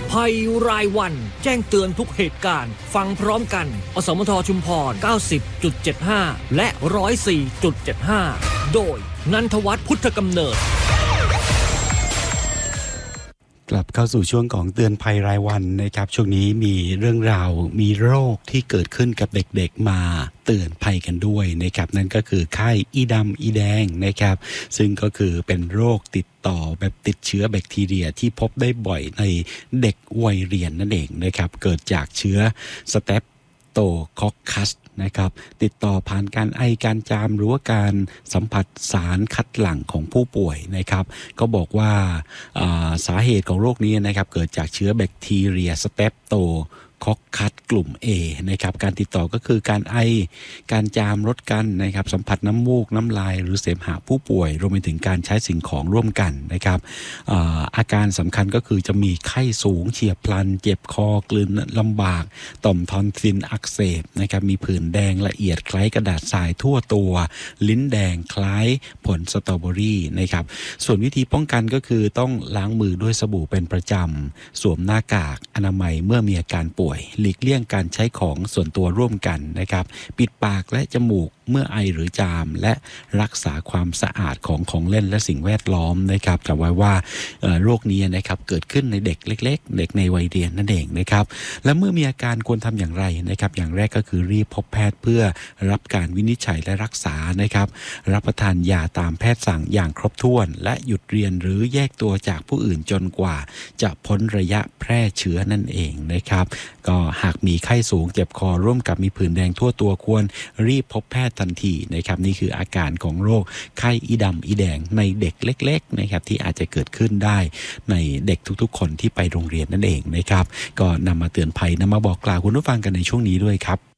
ภัยรายวันแจ้งเตือนทุกเหตุการณ์ฟังพร้อมกันอสมทชุมพร 90.75 และ 104.75 โดยนันทวัฒน์พุทธกำเนิดกลับเข้าสู่ช่วงของเตือนภัยรายวันนะครับช่วงนี้มีเรื่องราวมีโรคที่เกิดขึ้นกับเด็กๆมาเตือนภัยกันด้วยนะครับนั่นก็คือไข้อีดำอีแดงนะครับซึ่งก็คือเป็นโรคติดต่อแบบติดเชื้อแบคทีเรียที่พบได้บ่อยในเด็กวัยเรียนนั่นเองนะครับเกิดจากเชื้อสเตปโตคอคคัสนะครับติดต่อผ่านการไอการจามหรือว่าการสัมผัสสารคัดหลั่งของผู้ป่วยนะครับก็บอกว่าสาเหตุของโรคนี้นะครับเกิดจากเชื้อแบคทีเรียสเตปโตคอคคัสกลุ่ม A นะครับการติดต่อก็คือการไอการจามรดกันนะครับสัมผัสน้ำมูกน้ำลายหรือเสมหะผู้ป่วยรวมไปถึงการใช้สิ่งของร่วมกันนะครับอาการสำคัญก็คือจะมีไข้สูงเฉียบพลันเจ็บคอกลืนลำบากต่อมทอนซิลอักเสบนะครับมีผื่นแดงละเอียดคล้ายกระดาษทรายทั่วตัวลิ้นแดงคล้ายผลสตรอเบอรี่นะครับส่วนวิธีป้องกันก็คือต้องล้างมือด้วยสบู่เป็นประจำสวมหน้ากากอนามัยเมื่อมีอาการป่วยหลีกเลี่ยงการใช้ของส่วนตัวร่วมกันนะครับปิดปากและจมูกเมื่อไอหรือจามและรักษาความสะอาดของเล่นและสิ่งแวดล้อมนะครับจำไว้ว่าโรคนี้นะครับเกิดขึ้นในเด็กเล็กๆเด็กในวัยเรียนนั่นเองนะครับและเมื่อมีอาการควรทำอย่างไรนะครับอย่างแรกก็คือรีบพบแพทย์เพื่อรับการวินิจฉัยและรักษานะครับรับประทานยาตามแพทย์สั่งอย่างครบถ้วนและหยุดเรียนหรือแยกตัวจากผู้อื่นจนกว่าจะพ้นระยะแพร่เชื้อนั่นเองนะครับก็หากมีไข้สูงเจ็บคอร่วมกับมีผื่นแดงทั่วตัวควรรีบพบแพทย์ทันทีนะครับนี่คืออาการของโรคไข้อีดำอีแดงในเด็กเล็กๆนะครับที่อาจจะเกิดขึ้นได้ในเด็กทุกๆคนที่ไปโรงเรียนนั่นเองนะครับก็นำมาเตือนภัยนำมาบอกกล่าวคุณผู้ฟังกันในช่วงนี้ด้วยครับ